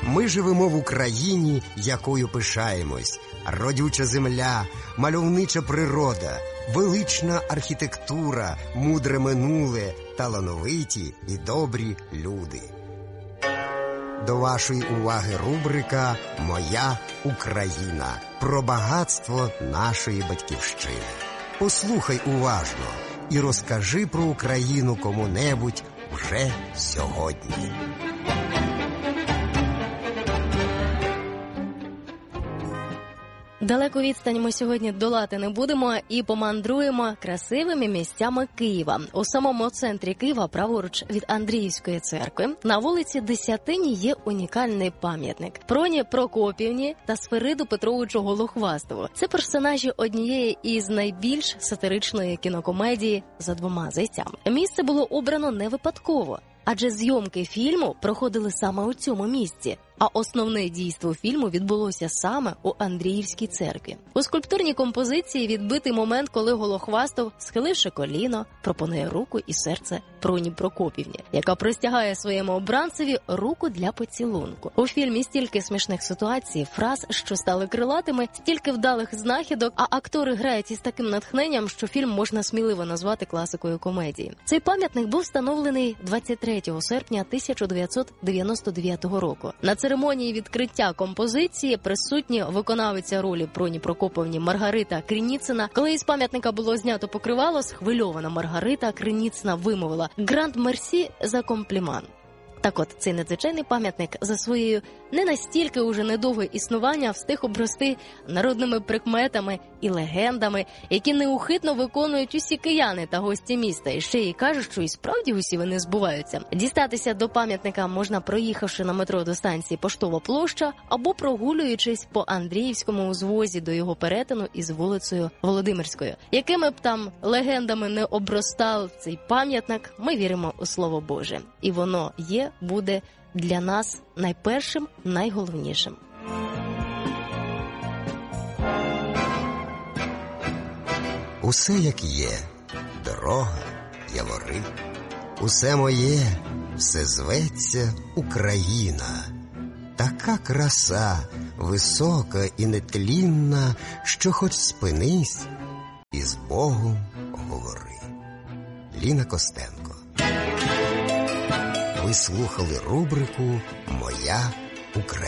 Ми живемо в Україні, якою пишаємось. Родюча земля, мальовнича природа, велична архітектура, мудре минуле, талановиті і добрі люди. До вашої уваги рубрика «Моя Україна» про багатство нашої батьківщини. Послухай уважно і розкажи про Україну кому-небудь вже сьогодні. Далеку відстань ми сьогодні долати не будемо і помандруємо красивими місцями Києва. У самому центрі Києва, праворуч від Андріївської церкви, на вулиці Десятині є унікальний пам'ятник Проні Прокопівні та Сфериду Петровичу Голохвастову. Це персонажі однієї із найбільш сатиричної кінокомедії «За двома зайцями». Місце було обрано не випадково, адже зйомки фільму проходили саме у цьому місці, а основне дійство фільму відбулося саме у Андріївській церкві. У скульптурній композиції відбитий момент, коли Голохвастов, схиливши коліно, пропонує руку і серце Проні Прокопівні, яка простягає своєму обранцеві руку для поцілунку. У фільмі стільки смішних ситуацій, фраз, що стали крилатими, стільки вдалих знахідок, а актори грають із таким натхненням, що фільм можна сміливо назвати класикою комедії. Цей пам'ятник був встановлений 23 серпня 1999 року. На церемонії відкриття композиції присутні виконавиця ролі Проні Прокоповні Маргарита Криніцина. Коли із пам'ятника було знято покривало, схвильована Маргарита Криніцина вимовила «Гранд мерсі за компліман». Так от, цей надзвичайний пам'ятник за своєю не настільки уже недовге існування встиг обрости народними прикметами і легендами, які неухитно виконують усі кияни та гості міста. І ще й кажуть, що і справді усі вони збуваються. Дістатися до пам'ятника можна, проїхавши на метро до станції Поштова площа або прогулюючись по Андріївському узвозі до його перетину із вулицею Володимирською. Якими б там легендами не обростав цей пам'ятник, ми віримо у Слово Боже. І воно є, буде для нас найпершим, найголовнішим. Усе як є, дорога, явори, усе моє, все зветься Україна. Така краса, висока і нетлінна, що хоч спинись і з Богом говори. Ліна Костенко. Ви слухали рубрику «Моя Україна».